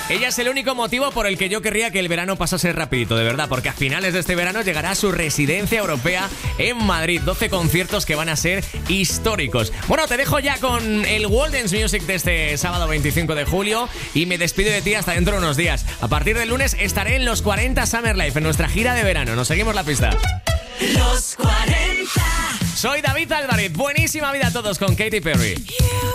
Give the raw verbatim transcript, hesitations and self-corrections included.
Ella es el único motivo por el que yo querría que el verano pasase rapidito, de verdad, porque a finales de este verano llegará a su residencia europea en Madrid. doce conciertos que van a ser históricos. Bueno, te dejo ya con el World Dance Music de este sábado veinticinco de julio y me despido de ti hasta dentro de unos días. A partir del lunes estaré en los cuarenta Summer Life, en nuestra gira de verano. Nos seguimos la pista. Los cuarenta. Soy David Álvarez. Buenísima vida a todos con Katy Perry.